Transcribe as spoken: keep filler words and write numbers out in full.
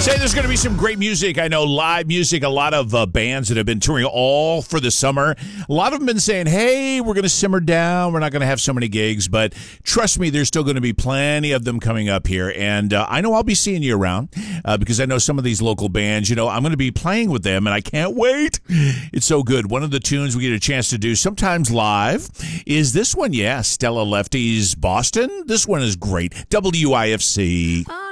Say there's going to be some great music. I know live music, a lot of uh, bands that have been touring all for the summer. A lot of them have been saying, hey, we're going to simmer down. We're not going to have so many gigs. But trust me, there's still going to be plenty of them coming up here. And uh, I know I'll be seeing you around uh, because I know some of these local bands, you know, I'm going to be playing with them and I can't wait. It's so good. One of the tunes we get a chance to do sometimes live is this one. Yeah, Stella Lefty's Boston. This one is great. W I F C.